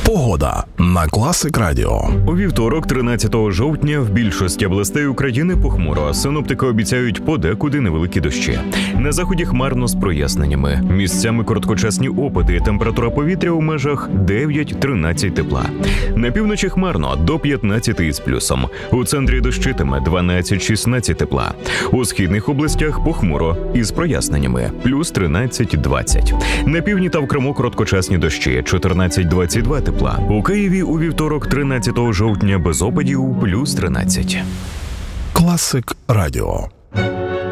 Погода на Класик Радіо. У вівторок, 13 жовтня, в більшості областей України похмуро. Синоптики обіцяють подекуди невеликі дощі. На заході хмарно з проясненнями. Місцями короткочасні опади. Температура повітря у межах 9-13 тепла. На півночі хмарно до 15 із плюсом. У центрі дощитиме 12-16 тепла. У східних областях похмуро із проясненнями. Плюс 13-20. На півдні та в Криму короткочасні дощі. 14-22 тепла. У Києві у вівторок, 13 жовтня, без опадів, плюс 13. Класик Радіо.